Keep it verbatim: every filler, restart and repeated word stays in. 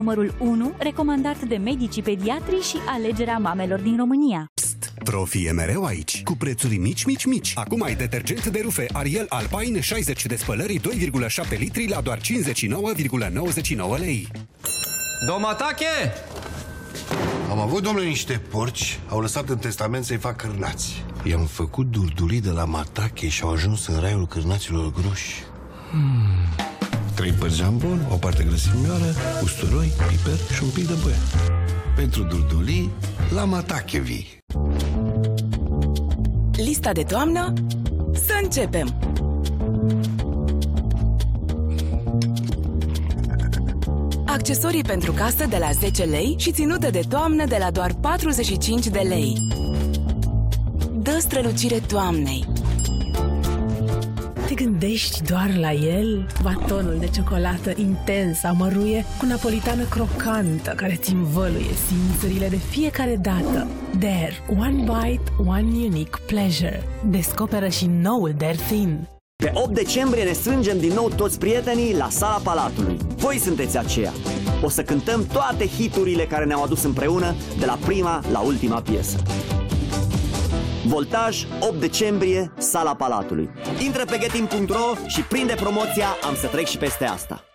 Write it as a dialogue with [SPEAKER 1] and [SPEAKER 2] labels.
[SPEAKER 1] Numărul unu, recomandat de medicii pediatri și alegerea mamelor din România.
[SPEAKER 2] Psst! Profi e mereu aici, cu prețuri mici, mici, mici. Acum ai detergent de rufe Ariel Alpine șaizeci de spălări doi virgulă șapte litri la doar cincizeci și nouă virgulă nouăzeci și nouă lei.
[SPEAKER 3] Domatache!
[SPEAKER 4] Am avut, domnule, niște porci, au lăsat în testament să-i fac cârnați. I-am făcut durdulii de la Matache și au ajuns în raiul cârnaților groși. Hmm. Trei părți jambon, o parte grăsimioară, usturoi, piper și un pic de băie. Pentru durdulii, la Matache vii.
[SPEAKER 5] Lista de toamnă? Să începem! Accesorii pentru casă de la zece lei și ținute de toamnă de la doar patruzeci și cinci de lei. Dă strălucire toamnei!
[SPEAKER 6] Te gândești doar la el? Batonul de ciocolată intens amăruie cu napolitană crocantă care îți învăluie simțurile de fiecare dată. Dare, one bite, one unique pleasure. Descoperă și noul Dare Thin.
[SPEAKER 7] Pe opt decembrie ne strângem din nou toți prietenii la Sala Palatului. Voi sunteți aceia. O să cântăm toate hiturile care ne-au adus împreună, de la prima la ultima piesă. Voltaj, opt decembrie, Sala Palatului. Intră pe getin punct ro și prinde promoția Am să trec și peste asta.